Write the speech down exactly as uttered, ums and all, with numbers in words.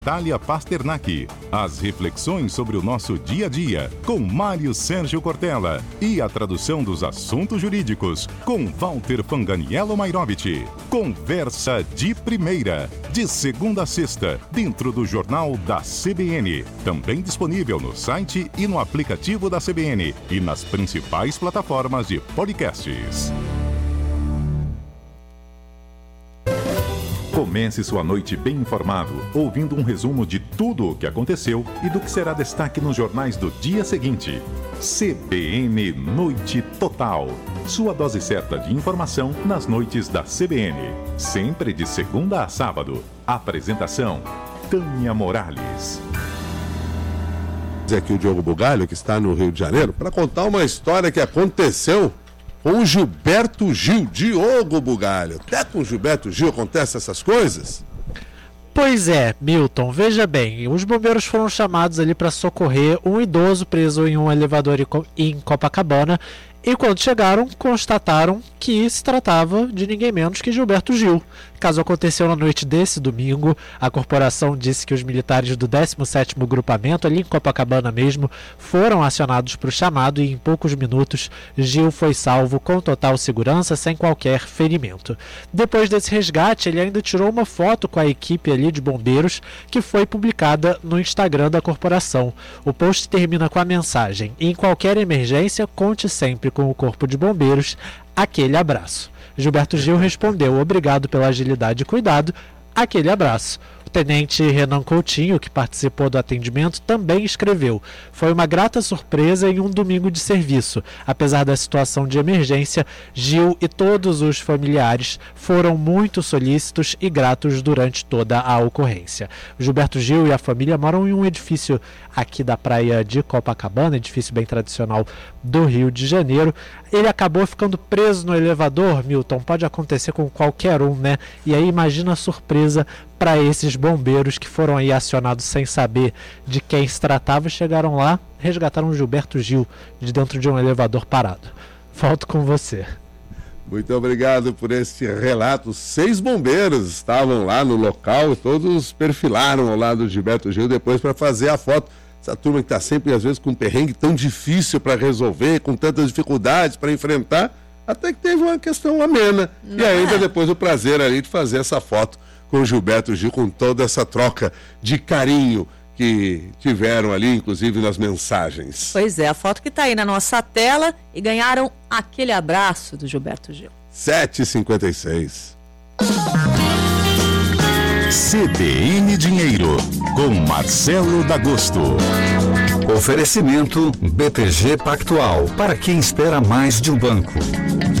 Thalia Pasternak, as reflexões sobre o nosso dia a dia, com Mário Sérgio Cortella, e a tradução dos assuntos jurídicos, com Walter Fanganiello Mairovich. Conversa de primeira, de segunda a sexta, dentro do Jornal da C B N. Também disponível no site e no aplicativo da C B N e nas principais plataformas de podcasts. Comece sua noite bem informado, ouvindo um resumo de tudo o que aconteceu e do que será destaque nos jornais do dia seguinte. C B N Noite Total. Sua dose certa de informação nas noites da C B N. Sempre de segunda a sábado. Apresentação: Tânia Morales. Aqui o Diogo Bugalho, que está no Rio de Janeiro, para contar uma história que aconteceu com o Gilberto Gil. Diogo Bugalho, até com o Gilberto Gil acontecem essas coisas? Pois é, Milton, veja bem, os bombeiros foram chamados ali para socorrer um idoso preso em um elevador em Copacabana, e quando chegaram, constataram que se tratava de ninguém menos que Gilberto Gil. O caso aconteceu na noite desse domingo. A corporação disse que os militares do décimo sétimo Grupamento, ali em Copacabana mesmo, foram acionados para o chamado e em poucos minutos Gil foi salvo com total segurança, sem qualquer ferimento. Depois desse resgate, ele ainda tirou uma foto com a equipe ali de bombeiros, que foi publicada no Instagram da corporação. O post termina com a mensagem: em qualquer emergência, conte sempre com o Corpo de Bombeiros, aquele abraço. Gilberto Gil respondeu: obrigado pela agilidade e cuidado, aquele abraço. O tenente Renan Coutinho, que participou do atendimento, também escreveu: foi uma grata surpresa em um domingo de serviço. Apesar da situação de emergência, Gil e todos os familiares foram muito solícitos e gratos durante toda a ocorrência. O Gilberto Gil e a família moram em um edifício aqui da praia de Copacabana, edifício bem tradicional do Rio de Janeiro. Ele acabou ficando preso no elevador, Milton, pode acontecer com qualquer um, né? E aí imagina a surpresa para esses bombeiros que foram aí acionados sem saber de quem se tratava, chegaram lá, resgataram o Gilberto Gil de dentro de um elevador parado. Volto com você. Muito obrigado por esse relato. Seis bombeiros estavam lá no local, todos perfilaram ao lado do Gilberto Gil depois para fazer a foto. Essa turma que está sempre, às vezes, com um perrengue tão difícil para resolver, com tantas dificuldades para enfrentar, até que teve uma questão amena. Não e ainda é. depois o prazer ali de fazer essa foto com o Gilberto Gil, com toda essa troca de carinho que tiveram ali, inclusive nas mensagens. Pois é, a foto que está aí na nossa tela, e ganharam aquele abraço do Gilberto Gil. sete e cinquenta e seis. C B N Dinheiro, com Marcelo D'Agosto. Oferecimento B T G Pactual, para quem espera mais de um banco.